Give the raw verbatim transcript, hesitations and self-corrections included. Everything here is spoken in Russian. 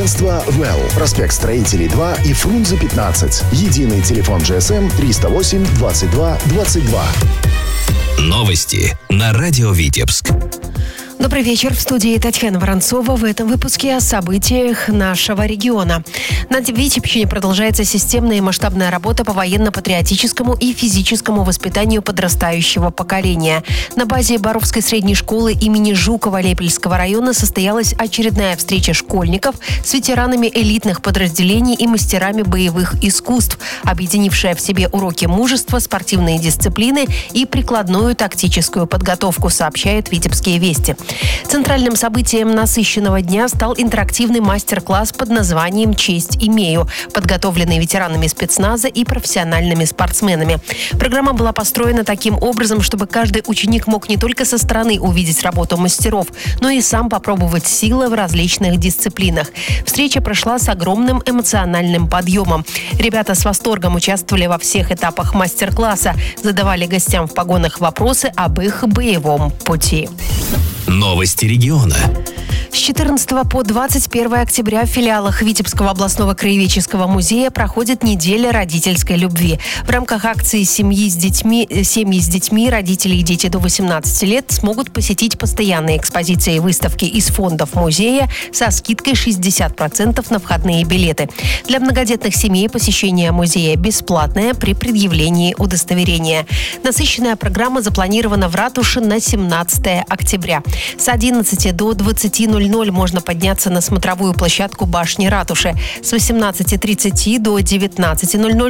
Агентство «Well». Проспект Строителей два и Фрунзе пятнадцать. Единый телефон джи эс эм триста восемь двадцать два двадцать два. Новости на радио Витебск. Добрый вечер. В студии Татьяна Воронцова. В этом выпуске о событиях нашего региона. На Витебщине продолжается системная и масштабная работа по военно-патриотическому и физическому воспитанию подрастающего поколения. На базе Боровской средней школы имени Жукова Лепельского района состоялась очередная встреча школьников с ветеранами элитных подразделений и мастерами боевых искусств, объединившая в себе уроки мужества, спортивные дисциплины и прикладную тактическую подготовку, сообщают «Витебские вести». Центральным событием насыщенного дня стал интерактивный мастер-класс под названием «Честь имею», подготовленный ветеранами спецназа и профессиональными спортсменами. Программа была построена таким образом, чтобы каждый ученик мог не только со стороны увидеть работу мастеров, но и сам попробовать силы в различных дисциплинах. Встреча прошла с огромным эмоциональным подъемом. Ребята с восторгом участвовали во всех этапах мастер-класса, задавали гостям в погонах вопросы об их боевом пути. Новости региона. С четырнадцатого по двадцать первое октября в филиалах Витебского областного краеведческого музея проходит неделя родительской любви. В рамках акции «Семьи с детьми, семьи с детьми, родители и дети до восемнадцати лет» смогут посетить постоянные экспозиции и выставки из фондов музея со скидкой шестьдесят процентов на входные билеты. Для многодетных семей посещение музея бесплатное при предъявлении удостоверения. Насыщенная программа запланирована в ратуше на семнадцатое октября. С одиннадцати до двадцати ноль ноль можно подняться на смотровую площадку башни ратуши. С восемнадцати тридцати до девятнадцати ноль ноль